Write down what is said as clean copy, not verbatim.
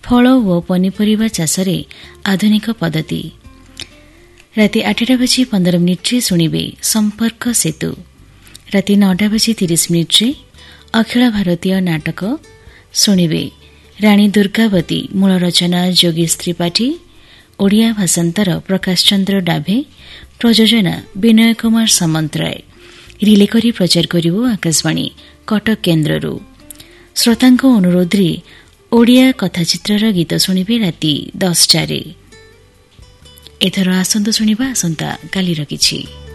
ଫଳ ଓ ପନିପରିବା ଚାଷରେ ଆଧୁନିକ ପଦ୍ଧତି। ରାତି 8:15 ଶୁଣିବେ ସମ୍ପର୍କ ସେତୁ। ରାତି 9:30 ଅଖିଳ ଭାରତୀୟ ନାଟକ ଶୁଣିବେ। ରାଣୀ ଦୁର୍ଗାବତୀ, ମୂଳ ରଚନା ଯୋଗେଶ ତ୍ରିପାଠୀ, ଓଡ଼ିଆ ଭାଷାନ୍ତର ପ୍ରକାଶ ଚନ୍ଦ୍ର ଡାଭେ, ପ୍ରଯୋଜନା ବିନୟ କୁମାର ସାମନ୍ତରାୟ। ରିଲେ କରି ପ୍ରଚାର କରିବୁ ଆକାଶବାଣୀ କଟକ କେନ୍ଦ୍ରରୁ। ଶ୍ରୋତାଙ୍କ ଅନୁରୋଧରେ ଓଡ଼ିଆ କଥାଚିତ୍ରର ଗୀତ ଶୁଣିବେ ରାତି 10ଟାରେ। ଏଥର ଆସନ୍ତୁ ଶୁଣିବା ଆସନ୍ତା କାଲିର କିଛି।